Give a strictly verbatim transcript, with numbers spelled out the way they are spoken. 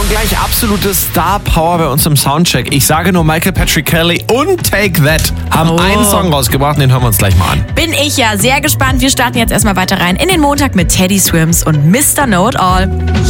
Und gleich absolute Star-Power bei uns im Soundcheck. Ich sage nur, Michael Patrick Kelly und Take That haben Oh. einen Song rausgebracht und den hören wir uns gleich mal an. Bin ich ja sehr gespannt. Wir starten jetzt erstmal weiter rein in den Montag mit Teddy Swims und Mister Know It All.